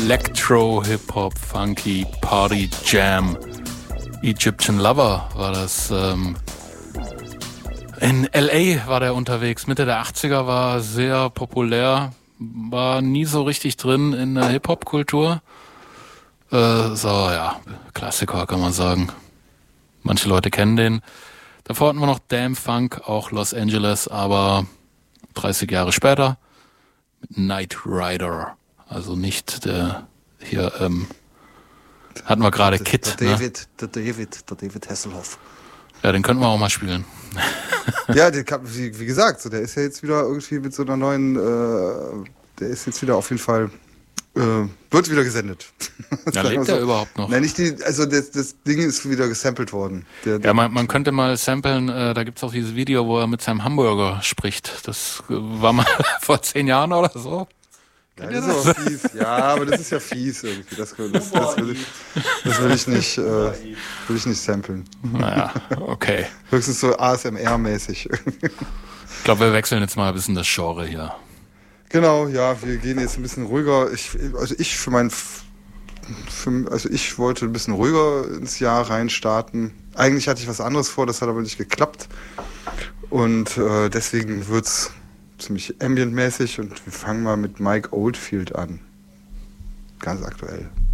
Electro, Hip-Hop, Funky, Party, Jam. Egyptian Lover war das. In L.A. war der unterwegs. Mitte der 80er war sehr populär. War nie so richtig drin in der Hip-Hop-Kultur. Klassiker kann man sagen. Manche Leute kennen den. Davor hatten wir noch Damn Funk, auch Los Angeles, aber 30 Jahre später mit Knight Rider. Also nicht der hier, hatten wir gerade Kid. Der David Hasselhoff. Ja, den könnten wir auch mal spielen. Ja, wie gesagt, so, der ist ja jetzt wieder irgendwie mit so einer neuen, der ist jetzt wieder auf jeden Fall, wird wieder gesendet. Ja, lebt er überhaupt noch? Nein, nicht das Ding ist wieder gesampelt worden. Man könnte mal samplen, da gibt's auch dieses Video, wo er mit seinem Hamburger spricht. Das war mal vor 10 Jahren oder so. Ja, das ist aber fies. Ja, aber das ist ja fies irgendwie. Das will ich nicht samplen. Naja, okay. Höchstens so ASMR-mäßig. Ich glaube, wir wechseln jetzt mal ein bisschen das Genre hier. Genau, ja, wir gehen jetzt ein bisschen ruhiger. Ich wollte ein bisschen ruhiger ins Jahr reinstarten. Eigentlich hatte ich was anderes vor, das hat aber nicht geklappt. Und deswegen wird's ziemlich ambient-mäßig und wir fangen mal mit Mike Oldfield an. Ganz aktuell.